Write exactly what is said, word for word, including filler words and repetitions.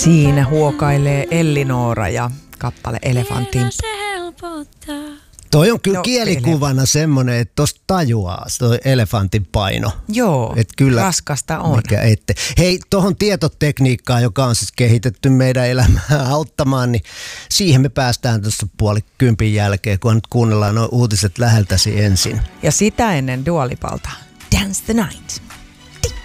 Siinä huokailee Ellinora ja kappale Elefantin. Toi on kyllä No, kielikuvana semmoinen, että tosta tajuaa toi elefantin paino. Joo, Et kyllä, raskasta on. Mikä ette. Hei, tohon tietotekniikkaan, joka on siis kehitetty meidän elämää auttamaan, niin siihen me päästään tuossa puoli kympin jälkeen, kun nyt kuunnellaan nuo uutiset läheltäsi ensin. Ja sitä ennen Dua Lipalta. Dance the Night.